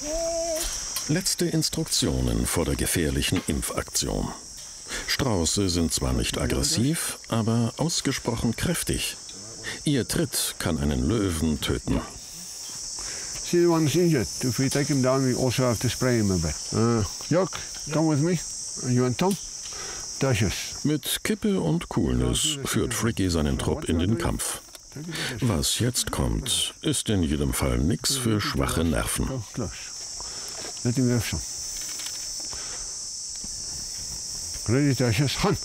Letzte Instruktionen vor der gefährlichen Impfaktion. Strauße sind zwar nicht aggressiv, aber ausgesprochen kräftig. Ihr Tritt kann einen Löwen töten. See the one that's injured. If we take him down, we also have to spray him a bit. Jock, come with me. You and Tom. Dashes. Mit Kippe und Coolness führt Frickie seinen Trupp in den Kampf. Was jetzt kommt, ist in jedem Fall nichts für schwache Nerven. Let him have some. Ready, Dashes. Hunt.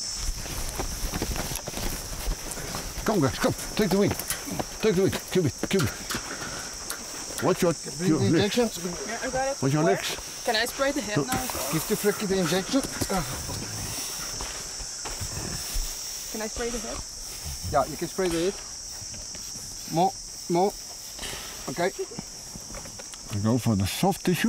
Come, guys, come. Take the wing. Take the wing. Keep it. Watch your legs. Yeah, I got it. Watch your legs. Can I spray the head now? Give the Frickie the injection. Can I spray the head? Yeah, you can spray the head. More. Okay. We go for the soft tissue.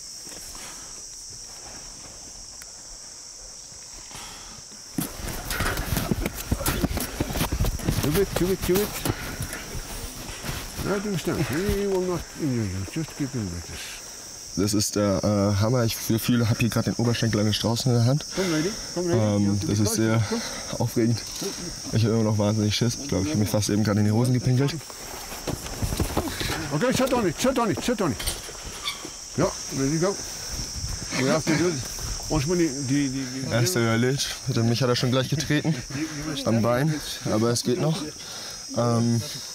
Give it. I understand. He will not injure you. Just keep him with this. Das ist der Hammer. Ich habe hier gerade den Oberschenkel eines Straußen in der Hand. Das ist sehr aufregend. Ich habe immer noch wahnsinnig Schiss. Ich glaube, ich habe mich fast eben gerade in die Hosen gepinkelt. Okay, sit on it. Ja, ready to go. We have to do it. Er ist mich hat er schon gleich getreten am Bein, aber es geht noch.